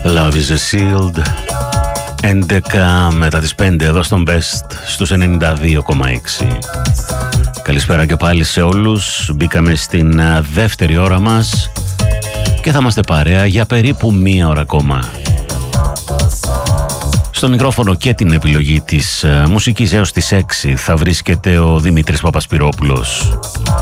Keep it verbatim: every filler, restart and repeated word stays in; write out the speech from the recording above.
Love is a Shield. έντεκα μετά τις πέντε εδώ στον Best στους ενενήντα δύο κόμμα έξι. Καλησπέρα και πάλι σε όλους. Μπήκαμε στην δεύτερη ώρα μας και θα είμαστε παρέα για περίπου μία ώρα ακόμα. Στο μικρόφωνο και την επιλογή της μουσικής έως τις έξι θα βρίσκεται ο Δημήτρης Παπασπυρόπουλος.